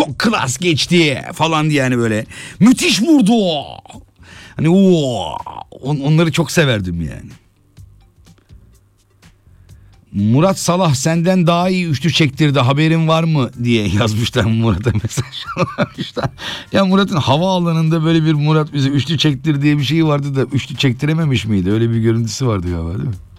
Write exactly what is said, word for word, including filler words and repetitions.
çok klas geçti falan diye yani böyle. Müthiş vurdu. Hani o onları çok severdim yani. Murat Salah senden daha iyi üçlü çektirdi haberin var mı diye yazmışlar Murat'a mesaj almışlar. Ya Murat'ın havaalanında böyle bir Murat bize üçlü çektir diye bir şey vardı da üçlü çektirememiş miydi? Öyle bir görüntüsü vardı galiba değil mi?